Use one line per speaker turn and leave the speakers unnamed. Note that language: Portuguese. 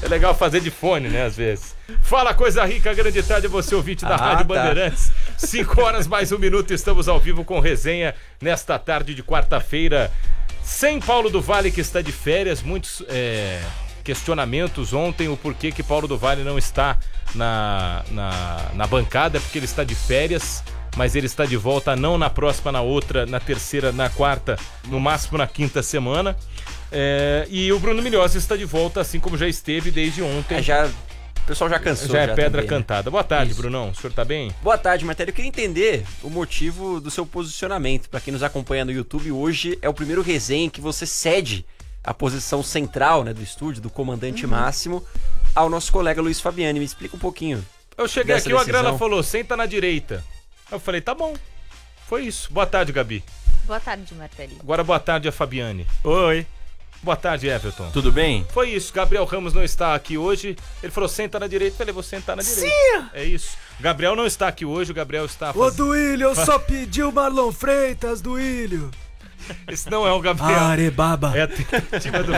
legal fazer de fone, né, às vezes. Fala, coisa rica, grande tarde, você ouvinte da Rádio Bandeirantes. 5 horas mais 1 minuto, estamos ao vivo com resenha nesta tarde de quarta-feira. Sem Paulo do Vale, que está de férias, muitos questionamentos ontem, o porquê que Paulo do Vale não está na bancada, porque ele está de férias, mas ele está de volta não na próxima, na outra, na terceira, na quarta, no máximo na quinta semana. E o Bruno Milhozzi está de volta, assim como já esteve desde ontem.
O pessoal já cansou.
Já é pedra
também,
cantada.
né?
Boa tarde,
Isso.
Brunão. O senhor tá bem?
Boa tarde, Martelo. Eu queria entender o motivo do seu posicionamento. Para quem nos acompanha no YouTube, hoje é o primeiro resenha em que você cede a posição central, né, do estúdio, do comandante máximo, ao nosso colega Luiz Fabiani. Me explica um pouquinho.
Eu cheguei
dessa
aqui, o
decisão.
Agrana falou, senta na direita. Eu falei, tá bom. Foi isso. Boa tarde, Gabi.
Boa tarde, Martelo.
Agora boa tarde a Fabiane.
Oi,
Boa tarde, Everton.
tudo bem?
Foi isso. Gabriel Ramos não está aqui hoje. Ele falou, senta na direita. Eu falei, vou sentar na direita. Sim! É isso. Gabriel não está aqui hoje. O Gabriel está...
Ô, Duílio, eu só pedi o Marlon Freitas, Duílio.
Esse não é o Gabriel.
Arebaba.
É a tentativa do